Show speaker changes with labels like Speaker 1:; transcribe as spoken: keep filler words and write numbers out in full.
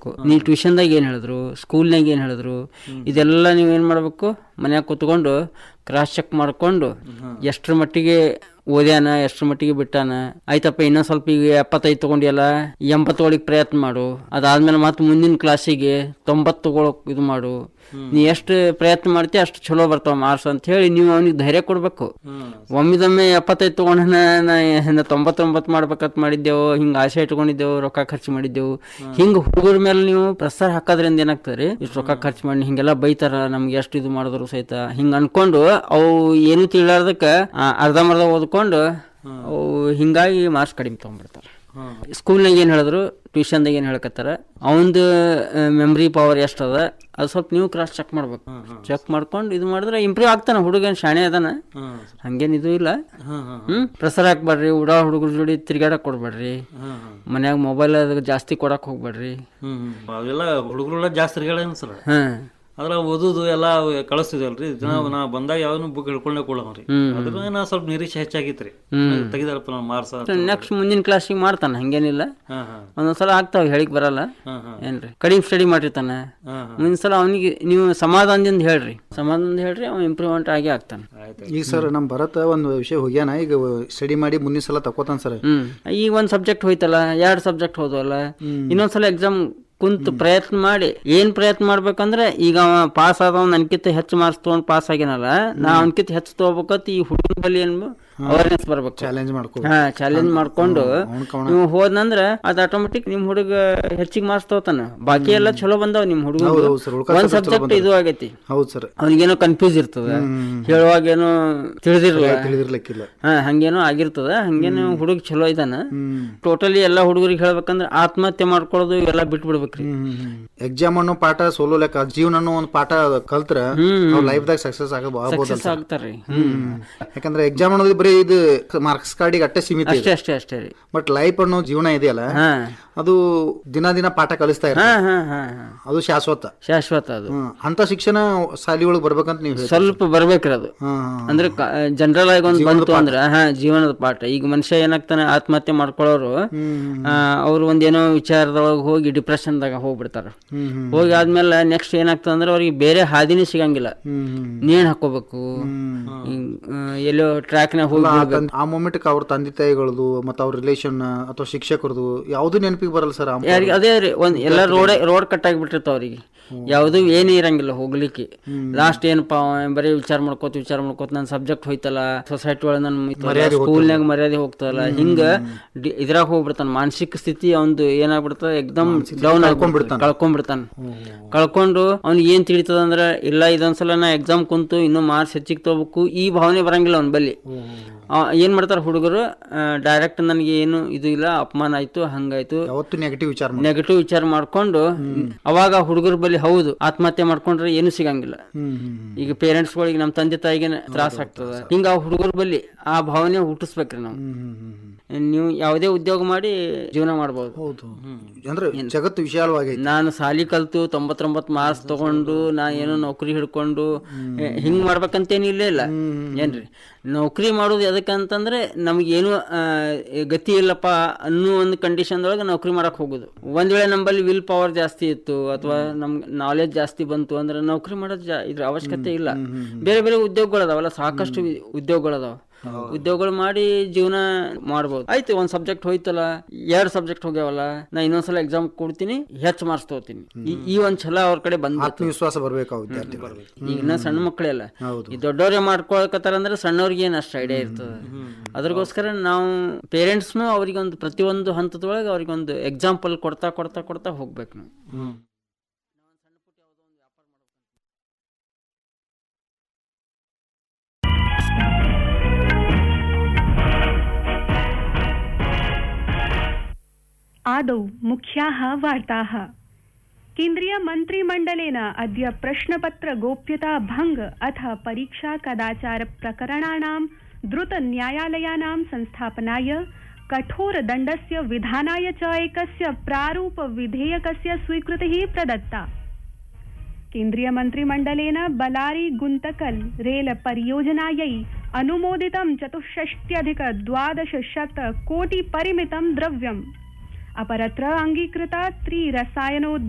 Speaker 1: ಮಾಡ್ಬೇಕು. ನೀ ಟ್ಯೂಷನ್ದಾಗ ಏನು ಹೇಳಿದ್ರು, ಸ್ಕೂಲ್ನಾಗ ಏನು ಹೇಳಿದ್ರು, ಇದೆಲ್ಲ ನೀವು ಏನು ಮಾಡ್ಬೇಕು, ಮನ್ಯಾಗ ಕೂತ್ಕೊಂಡು ಕ್ರಾಸ್ ಚೆಕ್ ಮಾಡ್ಕೊಂಡು ಎಷ್ಟರ ಮಟ್ಟಿಗೆ ಓದ್ಯಾನ, ಎಷ್ಟರ ಮಟ್ಟಿಗೆ ಬಿಟ್ಟಾನ, ಆಯ್ತಪ್ಪ ಇನ್ನೊಂದು ಸ್ವಲ್ಪ ಈಗ ಎಪ್ಪತ್ತೈದು ತಗೊಂಡಿಯಲ್ಲ ಎಂಬತ್ತೊಳಗೆ ಪ್ರಯತ್ನ ಮಾಡು, ಅದಾದ್ಮೇಲೆ ಮತ್ತೆ ಮುಂದಿನ ಕ್ಲಾಸಿಗೆ ತೊಂಬತ್ತು ತಗೊಳಕ್ ಇದು ಮಾಡು, ನೀ ಎಷ್ಟು ಪ್ರಯತ್ನ ಮಾಡ್ತೀಯ ಅಷ್ಟು ಚಲೋ ಬರ್ತಾವ ಮಾರ್ಕ್ಸ್ ಅಂತ ಹೇಳಿ ನೀವು ಅವನಿಗೆ ಧೈರ್ಯ ಕೊಡ್ಬೇಕು. ಒಮ್ಮಿದೊಮ್ಮೆ ಎಪ್ಪತ್ತೈದು ತಗೊಂಡ ತೊಂಬತ್ತೊಂಬತ್ತು ಮಾಡ್ಬೇಕಂತ ಮಾಡಿದ್ದೆವು, ಹಿಂಗೆ ಆಸೆ ಇಟ್ಕೊಂಡಿದ್ದೆವು, ರೊಕ್ಕ ಖರ್ಚು ಮಾಡಿದ್ದೆವು, ಹಿಂಗೆ ಹುಡುಗರ ಮೇಲೆ ನೀವು ಪ್ರೆಸರ್ ಹಾಕೋದ್ರಿಂದ ಏನಾಗ್ತದೆ, ಇಷ್ಟು ರೊಕ್ಕ ಖರ್ಚು ಮಾಡಿ ಹಿಂಗೆಲ್ಲ ಬೈತಾರ, ನಮ್ಗೆ ಎಷ್ಟು ಇದು ಮಾಡಿದ್ರು ಸಹಿತ ಹಿಂಗೆ ಅನ್ಕೊಂಡು ಅವು ಏನು ತಿಳಿಲಾರ್ದಕ್ಕೆ ಅರ್ಧಂಬರ್ಧ ಓದ್ಕೊಂಡು ಅವು ಹಿಂಗಾಗಿ ಮಾರ್ಕ್ಸ್ ಕಡಿಮೆ ತೊಗೊಂಡ್ಬಿಡ್ತಾರೆ. ಸ್ಕೂಲ್ನಾಗ ಏನು ಹೇಳಿದ್ರು, ಟ್ಯೂಷನ್ದಾಗ ಏನು ಹೇಳ್ಕತ್ತಾರ, ಅವಂದು ಮೆಮ್ರಿ ಪವರ್ ಎಷ್ಟು ಅದ ಅದು ಸ್ವಲ್ಪ ನೀವು ಕ್ರಾಸ್ ಚೆಕ್ ಮಾಡ್ಬೇಕು. ಚೆಕ್ ಮಾಡ್ಕೊಂಡು ಇದು ಮಾಡಿದ್ರೆ ಇಂಪ್ರೂವ್ ಆಗ್ತಾನೆ ಹುಡುಗನ್, ಶಾಣೆ ಅದಾನ, ಹಂಗೇನು ಇದು ಇಲ್ಲ. ಹ್ಮ್ ಪ್ರೆಸರ್ ಹಾಕ್ಬೇಡ್ರಿ, ಉಡಾ ಹುಡುಗರ ಜೋಡಿ ತಿರ್ಗಾಡಕ್ ಕೊಡ್ಬೇಡ್ರಿ, ಮನ್ಯಾಗ ಮೊಬೈಲ್ ಜಾಸ್ತಿ ಕೊಡಕ್ ಹೋಗ್ಬೇಡ್ರಿ.
Speaker 2: ಅವೆಲ್ಲ ಹುಡುಗರು ಜಾಸ್ತಿ ತಿರ್ಗಾಡ ಅನ್ಸಲ್ಲ.
Speaker 1: ಹ್ಮ್
Speaker 2: ಅದ್ರ ಓದುದು ಎಲ್ಲ ಕಳಿಸ್ತಿದಲ್ರಿ, ನಾ ಬಂದಾಗ ಯಾವನು ಬುಕ್ ಹಿಡ್ಕೊಂಡೇ ಕೊಡೋರಿ, ಅದ್ರ ನಾ ಸ್ವಲ್ಪ ನಿರೀಕ್ಷೆ ಹೆಚ್ಚಾಗಿತ್ರಿ, ತೆಗಿದಾರಪ್ಪ ನಾವು ಮಾರ್ಕ್ಸ್.
Speaker 1: ನೆಕ್ಸ್ಟ್ ಮುಂದಿನ ಕ್ಲಾಸಿಗೆ ಮಾಡ್ತಾನ, ಹಂಗೇನಿಲ್ಲ. ಒಂದೊಂದ್ಸಲ ಆಗ್ತಾವ ಹೇಳಿಕ್ ಬರಲ್ಲ ಏನ್ರಿ, ಕಡಿಮೆ ಸ್ಟಡಿ ಮಾಡಿರ್ತಾನ. ಮುಂದಿನ ಅವನಿಗೆ ನೀವು ಸಮಾಧಾನದಿಂದ ಹೇಳ್ರಿ, ಸಮಾಧಾನದಿಂದ ಹೇಳ್ರಿ, ಅವ ಇಂಪ್ರೂವ್ಮೆಂಟ್ ಆಗಿ ಆಗ್ತಾನ.
Speaker 3: ಈಗ ಸರ್ ನಮ್ ಭರತ ಒಂದು ವಿಷಯ ಹೋಗ್ಯಾನ, ಈಗ ಸ್ಟಡಿ ಮಾಡಿ ಮುಂದಿನ ಸಲ ತಕೋತಾನ ಸರ್.
Speaker 1: ಹ್ಮ್ ಈಗ ಒಂದ್ ಸಬ್ಜೆಕ್ಟ್ ಹೋಯ್ತಲ್ಲ, ಎರಡ್ ಸಬ್ಜೆಕ್ಟ್ ಹೋದವಲ್ಲ, ಇನ್ನೊಂದ್ಸಲ ಎಕ್ಸಾಮ್ ಕುಂತು ಪ್ರಯತ್ನ ಮಾಡಿ. ಏನ್ ಪ್ರಯತ್ನ ಮಾಡ್ಬೇಕಂದ್ರೆ, ಈಗ ಅವ ಪಾಸ್ ಆದವ್ ನನ್ಕಿಂತ ಹೆಚ್ಚು ಮಾರ್ಕ್ಸ್ ತಗೊಂಡ್ ಪಾಸ್ ಆಗ್ಯಾನಲ್ಲ, ನಾ ಅವನ್ಕಿಂತ ಹೆಚ್ಚು ತಗೋಬೇಕಂತ ಈ ಹುಡುಗನ ಬಳಿ ಏನು ಅವೇರ್ನೆಸ್ ಬರ್ಬೇಕು, ಚಾಲೆಂಜ್ ಮಾಡ್ಕೊಂಡು ಹಾ ಚಾಲೆಂಜ್ ಮಾಡ್ಕೊಂಡು ನೀವು ಹೋದ್ನಂದ್ರ ಅದ್ ಆಟೋಮೆಟಿಕ್ ನಿಮ್ ಹುಡುಗ ಹೆಚ್ಚಿಗೆ ಮಾರ್ಕ್ಸ್ ತಗೋತಾನ. ಬಾಕಿ ಎಲ್ಲ ಚಲೋ ಬಂದಾವ್ ನಿಮ್ ಹುಡುಗ. ಒಂದ್ ಸಬ್ಜೆಕ್ಟ್ ಇದು ಆಗೈತಿ, ಹೌದು ಸರ್, ಅವನಿಗೇನೋ ಕನ್ಫ್ಯೂಸ್ ಇರ್ತದ, ಹೇಳುವಾಗ ಏನೋ ತಿಳಿದಿರ್ಲಿಕ್ಕಿಲ್ಲ, ಹಾ ಹಂಗೇನೋ ಆಗಿರ್ತದ. ಹಂಗೇನು ಹುಡುಗ ಚಲೋ ಇದಾನ. ಟೋಟಲಿ ಎಲ್ಲಾ ಹುಡುಗರಿಗೆ ಹೇಳ್ಬೇಕಂದ್ರೆ ಆತ್ಮಹತ್ಯೆ ಮಾಡ್ಕೊಳ್ಳೋದು ಇವೆಲ್ಲ ಬಿಟ್ಟು ಬಿಡ್ಬೇಕ್ರಿ.
Speaker 3: ಎಕ್ಸಾಮ್ ಅನ್ನೋ ಪಾಠ ಸೋಲೋ ಲೆಕ್ಕ, ಜೀವನ ಅನ್ನೋ ಒಂದು ಪಾಠ ಕಲ್ತ್ರ ಲೈಫ್ ದಾಗ ಸಕ್ಸಸ್ ಆಗ್ತಾರ್ರಿ. ಯಾಕಂದ್ರೆ ಎಕ್ಸಾಮ್ ಅನ್ನೋದು ಬರೀ ಇದು ಮಾರ್ಕ್ಸ್ ಕಾರ್ಡಿಗೆ ಅಷ್ಟೇ ಸೀಮಿತ,
Speaker 1: ಅಷ್ಟೇ ಅಷ್ಟೇ ಅಷ್ಟೇ ರೀ.
Speaker 3: ಬಟ್ ಲೈಫ್ ಅನ್ನೋ ಜೀವನ ಇದೆಯಲ್ಲ, ಅದು ದಿನ ದಿನ ಪಾಠ ಕಲಿಸ್ತಾ ಇರ, ಅದು ಶಾಶ್ವತ ಶಾಶ್ವತ ಅದು. ಅಂತ ಶಿಕ್ಷಣ ಶಾಲೆಗಳಿಗೆ ಬರ್ಬೇಕಂತ ನೀವು
Speaker 1: ಸ್ವಲ್ಪ ಬರ್ಬೇಕ್ರಿ. ಅದು ಅಂದ್ರೆ ಜನರಲ್ ಆಗಿ ಒಂದು ಬಂತು ಅಂದ್ರೆ ಹಾ ಜೀವನದ ಪಾಠ. ಈಗ ಮನುಷ್ಯ ಏನಾಗ್ತಾನೆ, ಆತ್ಮಹತ್ಯೆ ಮಾಡ್ಕೊಳ್ಳೋರು ಅವ್ರು ಒಂದೇನೋ ವಿಚಾರದೊಳಗೆ ಹೋಗಿ ಡಿಪ್ರೆಷನ್ ದಾಗ ಹೋಗ್ಬಿಡ್ತಾರ. ಹೋಗಿ ಆದ್ಮೇಲೆ ನೆಕ್ಸ್ಟ್ ಏನಾಗ್ತದೆ ಅಂದ್ರೆ ಅವ್ರಿಗೆ ಬೇರೆ ಹಾದಿನೇ ಸಿಗಂಗಿಲ್ಲ, ನೇಣ್ ಹಾಕೋಬೇಕು, ಎಲ್ಲೋ ಟ್ರ್ಯಾಕ್ ನಾಗ ಹೋಗಿ
Speaker 3: ಆ ಮೂಮೆಂಟ್ ಅವ್ರ ತಂದೆ ತಾಯಿಗಳದು ಮತ್ತೆ ಅವ್ರ ರಿಲೇಷನ್ ಅಥವಾ ಶಿಕ್ಷಕರದು ಯಾವ್ದು ನೆನಪಿಗೆ ಬರಲ್ಲ ಸರ್.
Speaker 1: ಅದೇ ರೀ, ಒಂದ್ ಎಲ್ಲ ರೋಡ್ ರೋಡ್ ಕಟ್ ಆಗಿಬಿಟ್ಟಿರ್ತಾವ ಅವ್ರಿಗೆ, ಯಾವ್ದು ಏನೇ ಇರಂಗಿಲ್ಲ ಹೋಗ್ಲಿಕ್ಕೆ. ಲಾಸ್ಟ್ ಏನಪ್ಪಾ ಬರೀ ವಿಚಾರ ಮಾಡ್ಕೋತ ವಿಚಾರ ಮಾಡ್ಕೋತ ನನ್ ಸಬ್ಜೆಕ್ಟ್ ಹೋಯ್ತಲ್ಲ, ಸೊಸೈಟಿ ಒಳಗೆ ನನ್ ಸ್ಕೂಲ್ನಾಗ ಮರ್ಯಾದೆ ಹೋಗ್ತದಲ್ಲ, ಹಿಂಗ ಇದ್ರಾಗ ಹೋಗ್ಬಿಡ್ತಾನ. ಮಾನಸಿಕ ಸ್ಥಿತಿ ಅವಂದು ಏನಾಗ್ಬಿಡ್ತದ, ಎಕ್ದಮ್ ಡೌನ್ ಆಗ್ಕೊಂಡ್ಬಿಡ್ತಾನ, ಕಳ್ಕೊಂಡ್ಬಿಡ್ತಾನ. ಕಳ್ಕೊಂಡು ಅವ್ನಿಗೆ ಏನ್ ತಿಳಿತದ ಅಂದ್ರ, ಇಲ್ಲ ಇದೊಂದ್ಸಲ ನಾ ಎಕ್ಸಾಮ್ ಕುಂತು ಇನ್ನೂ ಮಾರ್ಕ್ಸ್ ಹೆಚ್ಚಿಗೆ ತಗೋಬೇಕು ಈ ಭಾವನೆ ಬರಂಗಿಲ್ಲ ಅವ್ನ ಬಲ್ಲಿ. ಏನ್ ಮಾಡ್ತಾರ ಹುಡುಗರು, ಡೈರೆಕ್ಟ್ ನನಗೆ ಏನು ಇದು ಇಲ್ಲ, ಅಪಮಾನ ಆಯ್ತು, ಹಂಗಾಯ್ತು,
Speaker 3: ನೆಗೆಟಿವ್ ವಿಚಾರ
Speaker 1: ನೆಗೆಟಿವ್ ವಿಚಾರ ಮಾಡ್ಕೊಂಡು ಅವಾಗ ಹುಡುಗರ ಬಳಿ ಹೌದು ಆತ್ಮಹತ್ಯೆ ಮಾಡ್ಕೊಂಡ್ರೆ ಏನು ಸಿಗಂಗಿಲ್ಲ. ಈಗ ಪೇರೆಂಟ್ಸ್ ಗಳಿಗೆ ನಮ್ಮ ತಂದೆ ತಾಯಿಗೆ ತ್ರಾಸ ಆಗ್ತದ. ಹಿಂಗ ಆ ಹುಡುಗರ ಬಳಿ ಆ ಭಾವನೆ ಹುಟ್ಟಿಸ್ಬೇಕ್ರಿ ನಾವು. ನೀವು ಯಾವುದೇ ಉದ್ಯೋಗ ಮಾಡಿ ಜೀವನ ಮಾಡ್ಬೋದು.
Speaker 3: ಅಂದ್ರೆ ಜಗತ್ತು ವಿಶಾಲವಾಗಿ,
Speaker 1: ನಾನು ಸಾಲಿ ಕಲ್ತು ತೊಂಬತ್ತೊಂಬತ್ತು ಮಾರ್ಕ್ಸ್ ತಗೊಂಡು ನಾ ಏನೋ ನೌಕರಿ ಹಿಡ್ಕೊಂಡು ಹಿಂಗ್ ಮಾಡ್ಬೇಕಂತೇನು ಇಲ್ಲೇ ಇಲ್ಲ ಏನ್ರಿ. ನೌಕರಿ ಮಾಡೋದು ಎದಕ್ಕಂತಂದ್ರೆ ನಮ್ಗೇನು ಗತಿ ಇಲ್ಲಪ್ಪ ಅನ್ನೋ ಒಂದು ಕಂಡೀಷನ್ ಒಳಗೆ ನೌಕರಿ ಮಾಡಕ್ ಹೋಗುದು. ಒಂದ್ ವೇಳೆ ನಮ್ಮಲ್ಲಿ ವಿಲ್ ಪವರ್ ಜಾಸ್ತಿ ಇತ್ತು ಅಥವಾ ನಮ್ಗೆ ನಾಲೆಜ್ ಜಾಸ್ತಿ ಬಂತು ಅಂದ್ರೆ ನೌಕರಿ ಮಾಡೋದು ಇದ್ರ ಅವಶ್ಯಕತೆ ಇಲ್ಲ. ಬೇರೆ ಬೇರೆ ಉದ್ಯೋಗಗಳದಾವಲ್ಲ, ಸಾಕಷ್ಟು ಉದ್ಯೋಗಗಳದಾವ, ಉದ್ಯೋಗಗಳು ಮಾಡಿ ಜೀವನ ಮಾಡ್ಬೋದು. ಆಯ್ತು, ಒಂದ್ ಸಬ್ಜೆಕ್ಟ್ ಹೋಯ್ತಲ್ಲ, ಎರಡ್ ಸಬ್ಜೆಕ್ಟ್ ಹೋಗ್ಯಾವಲ್ಲ, ನಾ ಇನ್ನೊಂದ್ಸಲ ಎಕ್ಸಾಮ್ ಕೊಡ್ತೀನಿ, ಹೆಚ್ಚು ಮಾರ್ಕ್ಸ್ ತಗೋತೀನಿ, ಈ ಒಂದ್ ಛಲ ಅವ್ರ ಕಡೆ ಬಂದ
Speaker 3: ಆತ್ಮವಿಶ್ವಾಸ ಬರ್ಬೇಕು.
Speaker 1: ಈಗ ಇನ್ನ ಸಣ್ಣ ಮಕ್ಕಳೆಲ್ಲ ಈ ದೊಡ್ಡವ್ರೆ ಮಾಡ್ಕೊಳಕತ್ತಾರ ಅಂದ್ರೆ ಸಣ್ಣವ್ರಿಗೆ ಏನ್ ಅಷ್ಟು ಐಡಿಯಾ ಇರ್ತದ. ಅದ್ರಗೋಸ್ಕರ ನಾವು ಪೇರೆಂಟ್ಸ್ನು ಅವ್ರಿಗೊಂದು ಪ್ರತಿಯೊಂದು ಹಂತದೊಳಗೆ ಅವ್ರಿಗೊಂದು ಎಕ್ಸಾಂಪಲ್ ಕೊಡ್ತಾ ಕೊಡ್ತಾ ಕೊಡ್ತಾ ಹೋಗ್ಬೇಕು ನಾವು.
Speaker 4: आदौ मुख्याः वार्ताः। केन्द्रीय मन्त्रिमण्डलेन अद्य प्रश्नपत्र गोप्यता भंग अथ परीक्षा कदाचार प्रकरणानां द्रुत न्यायालयानां संस्थापनाय कठोरदण्डस्य विधानाय च एकस्य प्रारूप विधेयकस्य स्वीकृतिः प्रदत्ता। केन्द्रीय मन्त्रिमण्डलेन बलारी गुन्तकल रेल परियोजनायै अनुमोदितं चतुष्षष्ट्यधिक द्वादशशत कोटि परिमितं द्रव्यम्। अपरत्र अंगीकृता त्रिरसायनो